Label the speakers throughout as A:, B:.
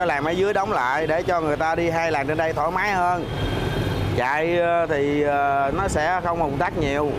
A: Cái làn ở dưới đóng lại để cho người ta đi hai làn trên đây thoải mái hơn. Chạy thì nó sẽ không ùn tắc nhiều.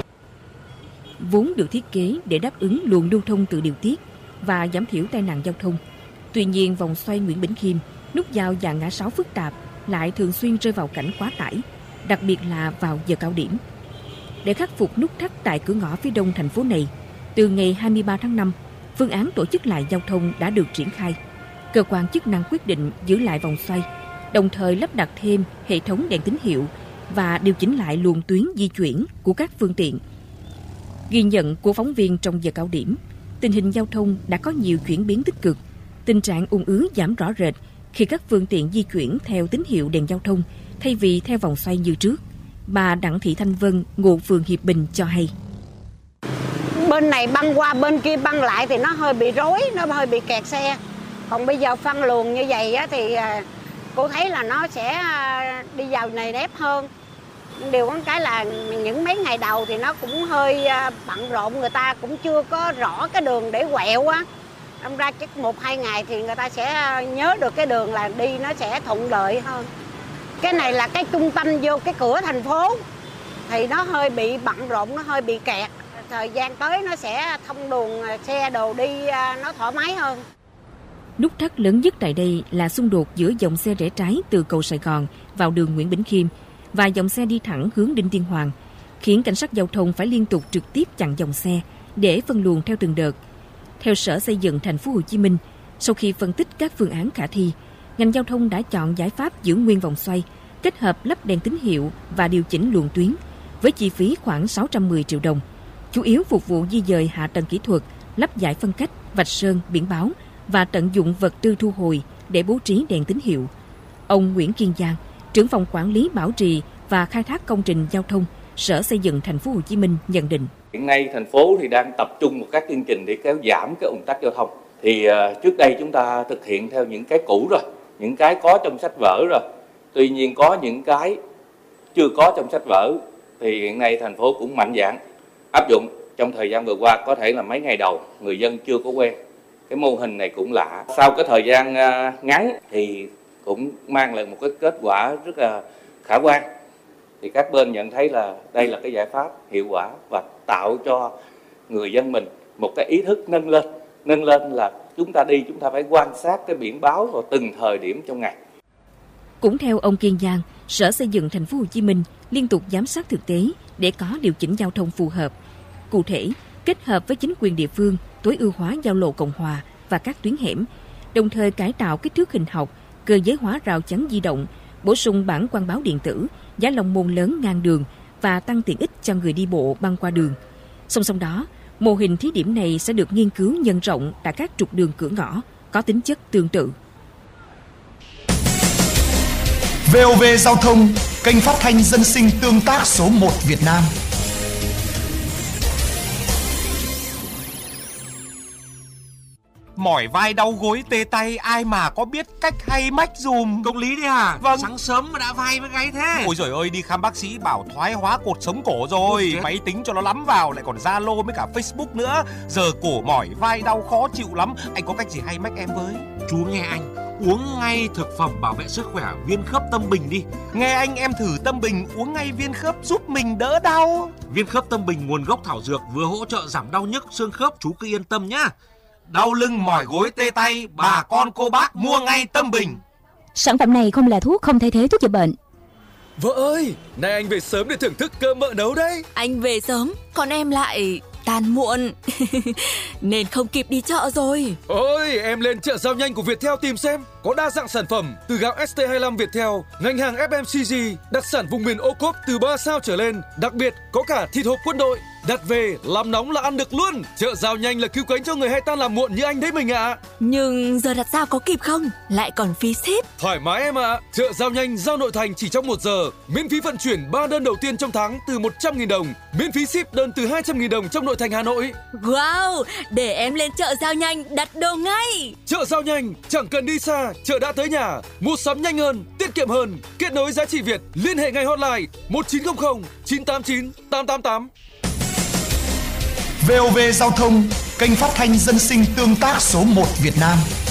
B: Vốn được thiết kế để đáp ứng luồng lưu thông tự điều tiết và giảm thiểu tai nạn giao thông. Tuy nhiên, vòng xoay Nguyễn Bỉnh Khiêm, nút giao và ngã sáu phức tạp lại thường xuyên rơi vào cảnh quá tải, đặc biệt là vào giờ cao điểm. Để khắc phục nút thắt tại cửa ngõ phía đông thành phố này, từ ngày 23 tháng 5, phương án tổ chức lại giao thông đã được triển khai. Cơ quan chức năng quyết định giữ lại vòng xoay, đồng thời lắp đặt thêm hệ thống đèn tín hiệu và điều chỉnh lại luồng tuyến di chuyển của các phương tiện. Ghi nhận của phóng viên trong giờ cao điểm, tình hình giao thông đã có nhiều chuyển biến tích cực. Tình trạng ùn ứ giảm rõ rệt khi các phương tiện di chuyển theo tín hiệu đèn giao thông thay vì theo vòng xoay như trước. Bà Đặng Thị Thanh Vân, ngụ phường Hiệp Bình cho hay.
C: Bên này băng qua, bên kia băng lại thì nó hơi bị rối, nó hơi bị kẹt xe. Còn bây giờ phân luồng như vậy á, thì cô thấy là nó sẽ đi vào nề nếp hơn. Điều có cái là những mấy ngày đầu thì nó cũng hơi bận rộn, người ta cũng chưa có rõ cái đường để quẹo á. Đâm ra chắc 1-2 ngày thì người ta sẽ nhớ được cái đường là đi nó sẽ thuận lợi hơn. Cái này là cái trung tâm vô cái cửa thành phố thì nó hơi bị bận rộn, nó hơi bị kẹt. Thời gian tới nó sẽ thông đường xe đồ đi nó thoải mái hơn.
B: Nút thắt lớn nhất tại đây là xung đột giữa dòng xe rẽ trái từ cầu Sài Gòn vào đường Nguyễn Bỉnh Khiêm và dòng xe đi thẳng hướng Đinh Tiên Hoàng, khiến cảnh sát giao thông phải liên tục trực tiếp chặn dòng xe để phân luồng theo từng đợt. Theo Sở Xây dựng Thành phố Hồ Chí Minh, sau khi phân tích các phương án khả thi, ngành giao thông đã chọn giải pháp giữ nguyên vòng xoay, kết hợp lắp đèn tín hiệu và điều chỉnh luồng tuyến, với chi phí khoảng 610 triệu đồng, chủ yếu phục vụ di dời hạ tầng kỹ thuật, lắp dải phân cách, vạch sơn, biển báo và tận dụng vật tư thu hồi để bố trí đèn tín hiệu. Ông Nguyễn Kiên Giang, trưởng phòng quản lý bảo trì và khai thác công trình giao thông, Sở Xây dựng Thành phố Hồ Chí Minh nhận định:
D: hiện nay thành phố thì đang tập trung một các chương trình để kéo giảm cái ùn tắc giao thông. Thì trước đây chúng ta thực hiện theo những cái cũ rồi, những cái có trong sách vở rồi. Tuy nhiên có những cái chưa có trong sách vở thì hiện nay thành phố cũng mạnh dạn áp dụng. Trong thời gian vừa qua có thể là mấy ngày đầu người dân chưa có quen. Cái mô hình này cũng lạ. Sau cái thời gian ngắn thì cũng mang lại một cái kết quả rất là khả quan. Thì các bên nhận thấy là đây là cái giải pháp hiệu quả và tạo cho người dân mình một cái ý thức nâng lên là chúng ta phải quan sát cái biển báo vào từng thời điểm trong ngày.
B: Cũng theo ông Kiên Giang, Sở Xây dựng Thành phố Hồ Chí Minh liên tục giám sát thực tế để có điều chỉnh giao thông phù hợp. Cụ thể, kết hợp với chính quyền địa phương tối ưu hóa giao lộ Cộng Hòa và các tuyến hẻm, đồng thời cải tạo kích thước hình học, cơ giới hóa rào chắn di động, bổ sung bảng quang báo điện tử, giá lồng môn lớn ngang đường và tăng tiện ích cho người đi bộ băng qua đường. Song song đó, mô hình thí điểm này sẽ được nghiên cứu nhân rộng tại các trục đường cửa ngõ có tính chất tương tự.
E: VOV Giao thông, kênh phát thanh dân sinh tương tác số 1 Việt Nam.
F: Mỏi vai đau gối tê tay, ai mà có biết cách hay mách dùm.
G: Công lý đấy à?
F: Vâng.
G: Sáng sớm mà đã vai với gáy thế.
F: Ôi giời ơi, đi khám bác sĩ bảo thoái hóa cột sống cổ rồi. Máy tính cho nó lắm vào, lại còn Zalo với cả Facebook nữa. Giờ cổ mỏi vai đau khó chịu lắm. Anh có cách gì hay mách em với?
G: Chú nghe anh, uống ngay thực phẩm bảo vệ sức khỏe Viên Khớp Tâm Bình đi.
F: Nghe anh, em thử Tâm Bình uống ngay viên khớp giúp mình đỡ đau.
G: Viên Khớp Tâm Bình nguồn gốc thảo dược, vừa hỗ trợ giảm đau nhức xương khớp, chú cứ yên tâm nhá.
F: Đau lưng mỏi gối tê tay, bà con cô bác mua ngay Tâm Bình.
H: Sản phẩm này không là thuốc, không thay thế thuốc chữa bệnh.
I: Vợ ơi, nay anh về sớm để thưởng thức cơm mợ nấu đấy.
J: Anh về sớm, còn em lại tan muộn nên không kịp đi chợ rồi.
I: Ôi, em lên chợ Giao Nhanh của Viettel tìm xem. Có đa dạng sản phẩm từ gạo ST25 Viettel, ngành hàng FMCG, đặc sản vùng miền ô cốp từ 3 sao trở lên. Đặc biệt có cả thịt hộp quân đội. Đặt về làm nóng là ăn được luôn. Chợ Giao Nhanh là cứu cánh cho người hay tan làm muộn như anh đấy mình ạ.
J: Nhưng giờ đặt giao có kịp không? Lại còn phí ship.
I: Thoải mái em ạ. Chợ Giao Nhanh giao nội thành chỉ trong 1 giờ. Miễn phí vận chuyển 3 đơn đầu tiên trong tháng từ 100.000 đồng. Miễn phí ship đơn từ 200.000 đồng trong nội thành Hà Nội.
J: Wow, để em lên chợ Giao Nhanh đặt đồ ngay.
I: Chợ Giao Nhanh, chẳng cần đi xa, chợ đã tới nhà. Mua sắm nhanh hơn, tiết kiệm hơn. Kết nối giá trị Việt, liên hệ ngay hotline 1900 989 888.
E: VOV Giao thông, kênh phát thanh dân sinh tương tác số 1 Việt Nam.